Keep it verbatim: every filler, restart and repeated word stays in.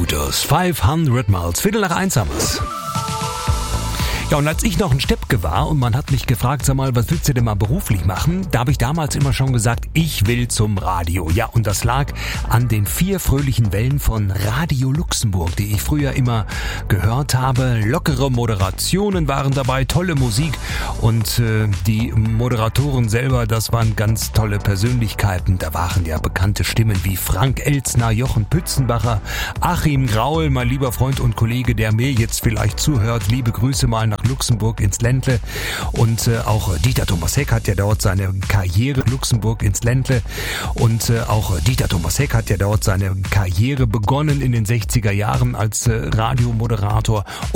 Hooters fünfhundert Miles, Viertel nach eins haben wir's. Ja, und als ich noch ein Steppke war und man hat mich gefragt, sag mal, was willst du denn mal beruflich machen? Da habe ich damals immer schon gesagt, ich will zum Radio. Ja, und das lag an den vier fröhlichen Wellen von Radio Luxemburg, die ich früher immer gehört habe. Lockere Moderationen waren dabei, tolle Musik und äh, die Moderatoren selber, das waren ganz tolle Persönlichkeiten. Da waren ja bekannte Stimmen wie Frank Elzner, Jochen Pützenbacher, Achim Graul, mein lieber Freund und Kollege, der mir jetzt vielleicht zuhört. Liebe Grüße mal nach Luxemburg ins Ländle und äh, auch Dieter Thomas Heck hat ja dort seine Karriere Luxemburg ins Ländle und äh, auch Dieter Thomas Heck hat ja dort seine Karriere begonnen in den sechziger Jahren als äh, Radiomoderator.